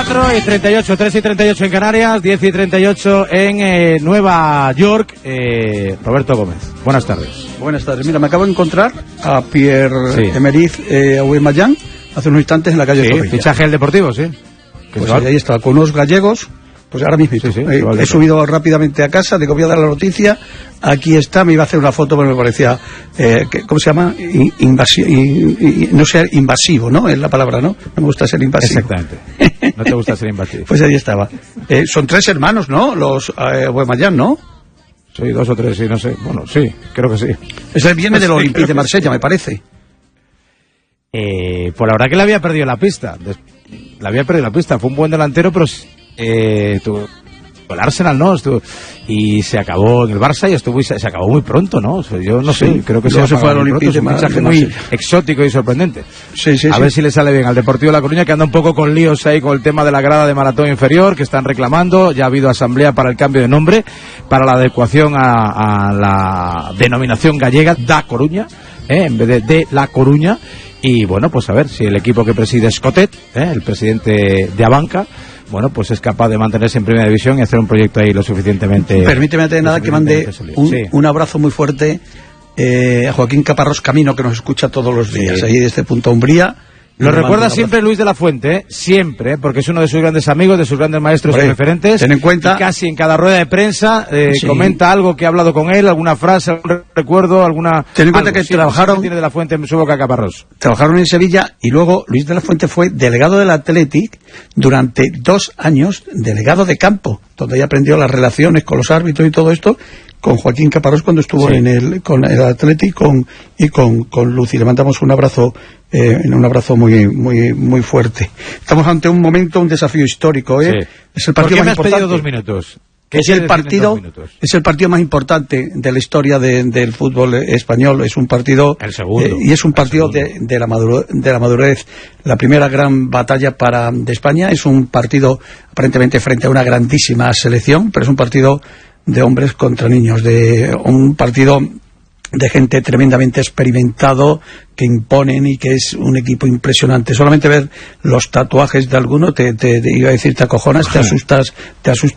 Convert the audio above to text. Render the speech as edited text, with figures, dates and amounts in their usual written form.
4:38, 3:38 en Canarias, 10:38 en Nueva York. Roberto Gómez, buenas tardes. Buenas tardes. Mira, me acabo de encontrar a Pierre-Emerick Aubameyang hace unos instantes en la calle Zorrilla. Fichaje del Deportivo, sí. Pues ahí está, con unos gallegos. Pues ahora mismo he subido rápidamente a casa, digo, voy a dar la noticia. Aquí está, me iba a hacer una foto, pero me parecía, ¿cómo se llama? No sé, invasivo, ¿no? Es la palabra, ¿no? No me gusta ser invasivo. Exactamente. No te gusta ser invasivo. Pues ahí estaba. Son 3 hermanos, ¿no? Los Aubameyang, ¿no? Sí, 2 o 3, sí, no sé. Bueno, sí, creo que sí. Ese viene del Olympique de Marsella, me parece. Pues la verdad que le había perdido la pista. Fue un buen delantero, pero el Arsenal no estuvo, y se acabó en el Barça y se acabó muy pronto, ¿no? O sea, yo no sé, creo que se fue al Olympique de Marsella. Un mensaje muy exótico y sorprendente. A ver si le sale bien al Deportivo de La Coruña, que anda un poco con líos ahí con el tema de la grada de maratón inferior, que están reclamando. Ya ha habido asamblea para el cambio de nombre, para la adecuación a la denominación gallega, Da Coruña, en vez de La Coruña. Y bueno, pues a ver si el equipo que preside Escotet, el presidente de Abanca, bueno, pues es capaz de mantenerse en primera división y hacer un proyecto ahí lo suficientemente... Permíteme antes de nada que mande un abrazo muy fuerte a Joaquín Caparrós Camino, que nos escucha todos los días, ahí desde Punta Umbría. Lo recuerda siempre Luis de la Fuente, siempre, porque es uno de sus grandes amigos, de sus grandes maestros y referentes. Ten en cuenta, y casi en cada rueda de prensa comenta algo que ha hablado con él, alguna frase, algún recuerdo, alguna... Ten en cuenta que trabajaron... Tiene de la Fuente en su boca Caparrós. Trabajaron en Sevilla y luego Luis de la Fuente fue delegado del Athletic durante 2 años, delegado de campo, donde ahí aprendió las relaciones con los árbitros y todo esto, con Joaquín Caparrós cuando estuvo con el Athletic y con Lucy. Le mandamos un abrazo muy fuerte. Estamos ante un desafío histórico, Es el partido más importante. 2 minutos. Es el partido más importante de la historia del fútbol español. Es un partido, el segundo, y es un partido de la madurez. La primera gran batalla de España es un partido aparentemente frente a una grandísima selección, pero es un partido de hombres contra niños, de un partido de gente tremendamente experimentado, que imponen y que es un equipo impresionante. Solamente ver los tatuajes de alguno te iba a decir, te acojonas, te asustas